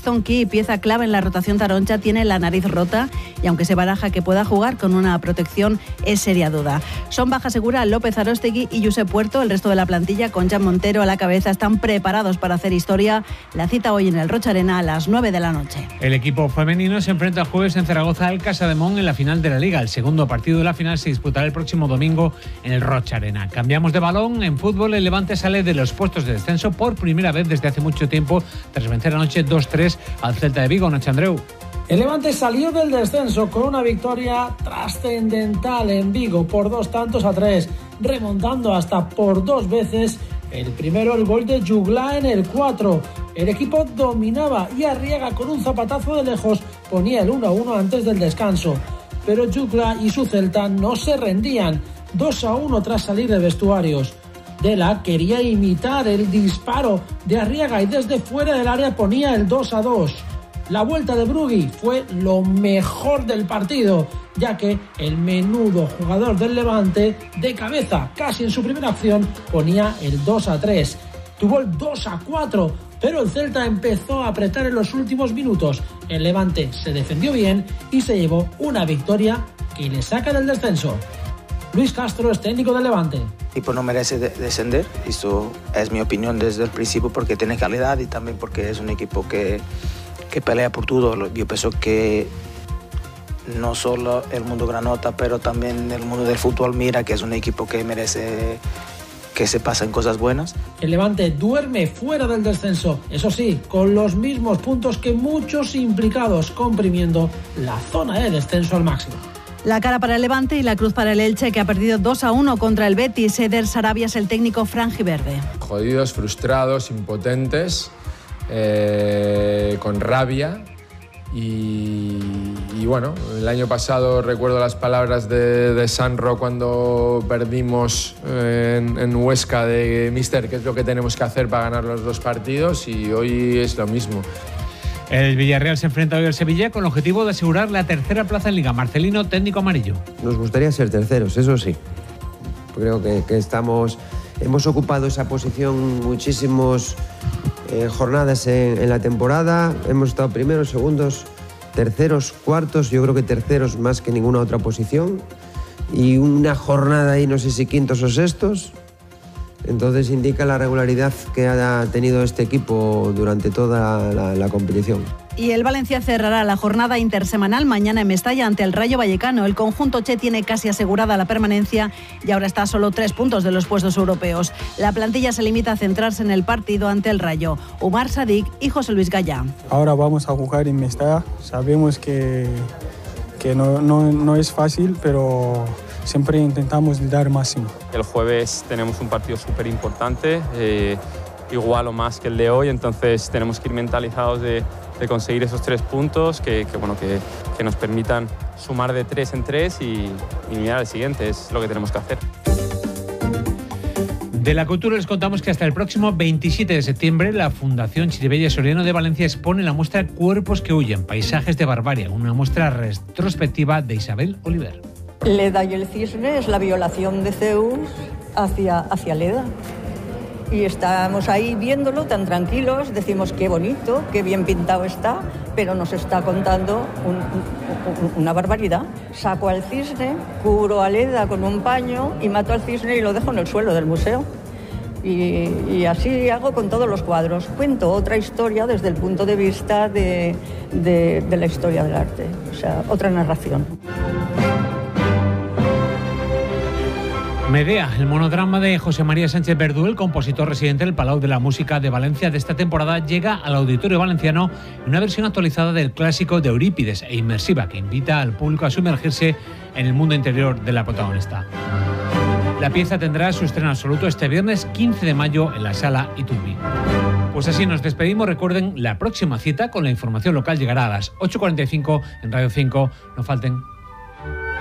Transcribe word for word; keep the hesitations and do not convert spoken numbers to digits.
Zonqui, pieza clave en la rotación taroncha, tiene la nariz rota y aunque se baraja que pueda jugar con una protección, es seria duda. Son baja segura López Aróstegui y Josep Puerto. El resto de la plantilla, con Jan Montero a la cabeza, están preparados para hacer historia. La cita hoy en el Rocha Arena a las nueve de la noche. El equipo femenino se enfrenta el jueves en Zaragoza al Casademont en la final de la Liga. El segundo partido de la final se disputará el próximo domingo en el Rocha Arena. Cambiamos de balón. En fútbol, el Levante sale de los puestos de descenso por primera vez desde hace mucho tiempo, tras vencer anoche dos tres al Celta de Vigo. Noche, Andreu. El Levante salió del descenso con una victoria trascendental en Vigo por dos tantos a tres, remontando hasta por dos veces. El primero, el gol de Jugla en el cuatro. El equipo dominaba y Arriaga, con un zapatazo de lejos, ponía el uno a uno antes del descanso. Pero Jugla y su Celta no se rendían. dos a uno tras salir de vestuarios. Dela quería imitar el disparo de Arriaga y desde fuera del área ponía el dos a dos. La vuelta de Brugui fue lo mejor del partido, ya que el menudo jugador del Levante, de cabeza, casi en su primera acción, ponía el dos a tres. Tuvo el dos a cuatro, pero el Celta empezó a apretar en los últimos minutos. El Levante se defendió bien y se llevó una victoria que le saca del descenso. Luis Castro es técnico del Levante. El equipo no merece de- descender, eso es mi opinión desde el principio, porque tiene calidad y también porque es un equipo que... que pelea por todo. Yo pienso que no solo el mundo granota, pero también el mundo del fútbol mira que es un equipo que merece que se pasen cosas buenas. El Levante duerme fuera del descenso, eso sí, con los mismos puntos que muchos implicados, comprimiendo la zona de descenso al máximo. La cara para el Levante y la cruz para el Elche, que ha perdido dos a uno contra el Betis. Eder Sarabia es el técnico franjiverde. Jodidos, frustrados, impotentes, Eh, con rabia y, y bueno, el año pasado recuerdo las palabras de, de Sanro cuando perdimos en, en Huesca de Mister, ¿qué es lo que tenemos que hacer para ganar los dos partidos? Y hoy es lo mismo. El Villarreal se enfrenta hoy al Sevilla con el objetivo de asegurar la tercera plaza en Liga. Marcelino, técnico amarillo. Nos gustaría ser terceros, eso sí. Creo que, que estamos, hemos ocupado esa posición muchísimos Eh, jornadas en, en la temporada, hemos estado primeros, segundos, terceros, cuartos, yo creo que terceros más que ninguna otra posición, y una jornada ahí no sé si quintos o sextos, entonces indica la regularidad que ha tenido este equipo durante toda la, la competición. Y el Valencia cerrará la jornada intersemanal mañana en Mestalla ante el Rayo Vallecano. El conjunto che tiene casi asegurada la permanencia y ahora está a solo tres puntos de los puestos europeos. La plantilla se limita a centrarse en el partido ante el Rayo. Umar Sadik y José Luis Gallá. Ahora vamos a jugar en Mestalla. Sabemos que, que no, no, no es fácil, pero siempre intentamos dar máximo. El jueves tenemos un partido súper importante, eh, igual o más que el de hoy, entonces tenemos que ir mentalizados de, de conseguir esos tres puntos que, que, bueno, que, que nos permitan sumar de tres en tres y, y mirar al siguiente, es lo que tenemos que hacer. De la cultura les contamos que hasta el próximo veintisiete de septiembre la Fundación Chiribella Soriano de Valencia expone la muestra Cuerpos que huyen, paisajes de barbarie, una muestra retrospectiva de Isabel Oliver. Leda y el cisne es la violación de Zeus hacia, hacia Leda. Y estamos ahí viéndolo tan tranquilos, decimos qué bonito, qué bien pintado está, pero nos está contando un, un, una barbaridad. Saco al cisne, cubro a Leda con un paño y mato al cisne y lo dejo en el suelo del museo. Y, y así hago con todos los cuadros. Cuento otra historia desde el punto de vista de, de, de la historia del arte, o sea, otra narración. Medea, el monodrama de José María Sánchez Verdú, el compositor residente del Palau de la Música de Valencia de esta temporada, llega al Auditorio Valenciano en una versión actualizada del clásico de Eurípides e inmersiva que invita al público a sumergirse en el mundo interior de la protagonista. La pieza tendrá su estreno absoluto este viernes quince de mayo en la Sala Iturbi. Pues así nos despedimos. Recuerden, la próxima cita con la información local llegará a las ocho cuarenta y cinco en Radio cinco. No falten.